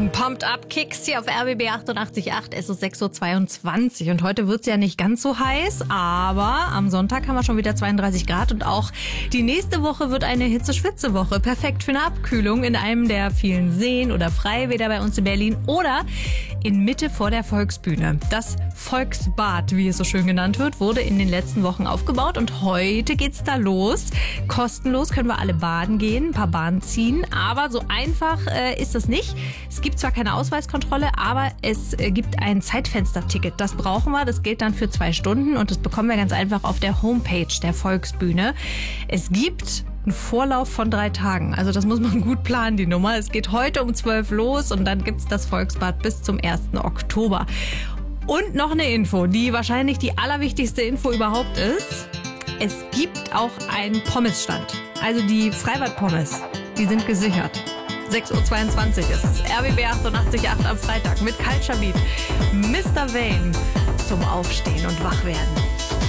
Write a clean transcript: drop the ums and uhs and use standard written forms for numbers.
Pumped Up Kicks hier auf RBB 88.8. Es ist 6.22 Uhr und heute wird's ja nicht ganz so heiß, aber am Sonntag haben wir schon wieder 32 Grad und auch die nächste Woche wird eine Hitze-Schwitze-Woche. Perfekt für eine Abkühlung in einem der vielen Seen oder Freibäder bei uns in Berlin oder in Mitte vor der Volksbühne. Das Volksbad, wie es so schön genannt wird, wurde in den letzten Wochen aufgebaut und heute geht's da los. Kostenlos können wir alle baden gehen, ein paar Bahnen ziehen, aber so einfach ist das nicht. Es gibt zwar keine Ausweiskontrolle, aber es gibt ein Zeitfensterticket. Das brauchen wir, das gilt dann für 2 Stunden und das bekommen wir ganz einfach auf der Homepage der Volksbühne. Es gibt einen Vorlauf von 3 Tagen, also das muss man gut planen, die Nummer. Es geht heute um 12 los und dann gibt's das Volksbad bis zum 1. Oktober. Und noch eine Info, die wahrscheinlich die allerwichtigste Info überhaupt ist. Es gibt auch einen Pommesstand, also die Freibad-Pommes, die sind gesichert. 6.22 Uhr ist es. RBB 88.8 am Freitag mit Culture Beat. Mr. Vane zum Aufstehen und Wachwerden.